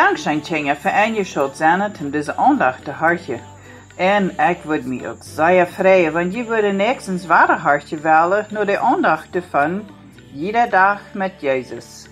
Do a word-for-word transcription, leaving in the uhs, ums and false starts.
Dankzij Tjenja voor je schuld zijn om deze aandacht te hartje. En ik würde me ook zeer freuen, want je würde nächstens ware hartje wählen, nur de aandacht ervan, jeder dag met Jezus.